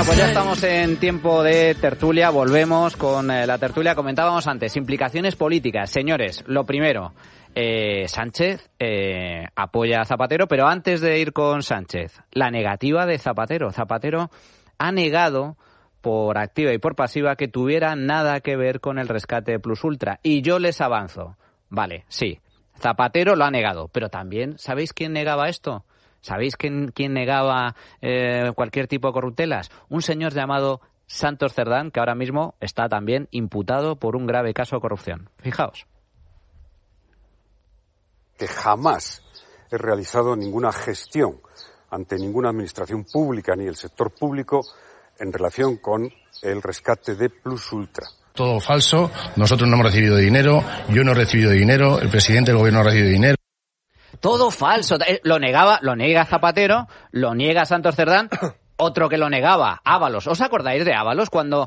pues ya estamos en tiempo de tertulia, volvemos con la tertulia. Comentábamos antes, implicaciones políticas. Señores, lo primero, Sánchez apoya a Zapatero, pero antes de ir con Sánchez, la negativa de Zapatero. Zapatero ha negado por activa y por pasiva que tuviera nada que ver con el rescate Plus Ultra. Y yo les avanzo. Vale, sí, Zapatero lo ha negado, pero también, ¿sabéis quién negaba esto? ¿Sabéis quién negaba cualquier tipo de corruptelas? Un señor llamado Santos Cerdán, que ahora mismo está también imputado por un grave caso de corrupción. Fijaos. Que jamás he realizado ninguna gestión ante ninguna administración pública ni el sector público en relación con el rescate de Plus Ultra. Todo falso, nosotros no hemos recibido dinero, yo no he recibido dinero, el presidente del gobierno no ha recibido dinero. Todo falso. Lo niega Zapatero, lo niega Santos Cerdán. Otro que lo negaba, Ábalos. ¿Os acordáis de Ábalos cuando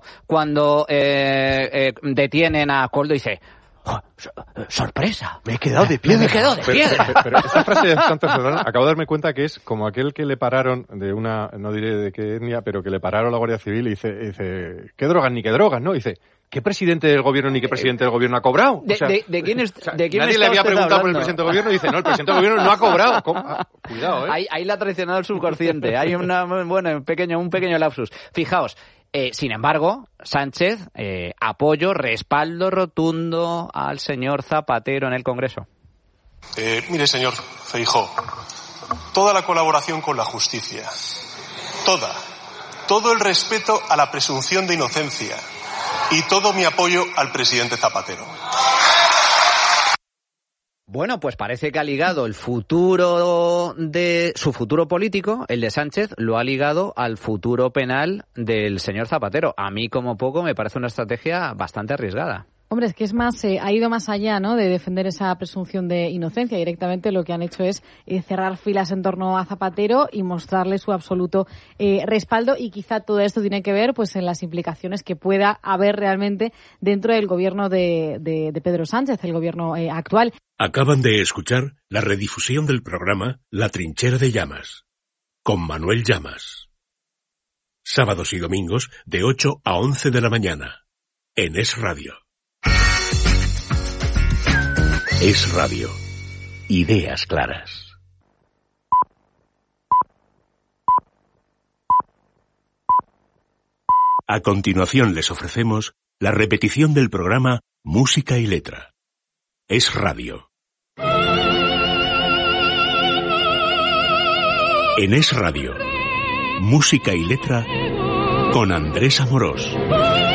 detienen a Koldo y dice: oh, sorpresa, me he quedado de piedra. Pero esta frase de Santos Cerdán, acabo de darme cuenta que es como aquel que le pararon de una, no diré de qué etnia, pero que le pararon la Guardia Civil y dice ¿qué drogas ni qué drogas? ¿No? Y dice: ¿qué presidente del gobierno ni qué presidente del gobierno ha cobrado? ¿De quién nadie le había preguntado por el presidente del gobierno y dice: no, el presidente del gobierno no ha cobrado. Cuidado, Ahí la ha traicionado el subconsciente. Hay un pequeño lapsus. Fijaos, sin embargo, Sánchez, apoyo, respaldo rotundo al señor Zapatero en el Congreso. Mire, señor Feijóo, toda la colaboración con la justicia, todo el respeto a la presunción de inocencia y todo mi apoyo al presidente Zapatero. Bueno, pues parece que ha ligado el futuro de su futuro político, el de Sánchez, lo ha ligado al futuro penal del señor Zapatero. A mí, como poco, me parece una estrategia bastante arriesgada. Hombre, es que es más, ha ido más allá, ¿no?, de defender esa presunción de inocencia. Directamente lo que han hecho es cerrar filas en torno a Zapatero y mostrarle su absoluto respaldo. Y quizá todo esto tiene que ver, pues, en las implicaciones que pueda haber realmente dentro del gobierno de Pedro Sánchez, el gobierno actual. Acaban de escuchar la redifusión del programa La Trinchera de Llamas, con Manuel Llamas. Sábados y domingos de 8 a 11 de la mañana, en Es Radio. Es Radio. Ideas claras. A continuación les ofrecemos la repetición del programa Música y Letra. Es Radio. En Es Radio, Música y Letra con Andrés Amorós.